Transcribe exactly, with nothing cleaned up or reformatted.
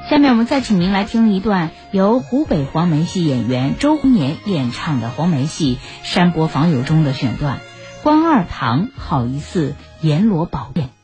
下面我们再请您来听一段由湖北黄梅戏演员周红年演唱的黄梅戏《山泊访友》中的选段：关二堂好一似阎罗宝殿。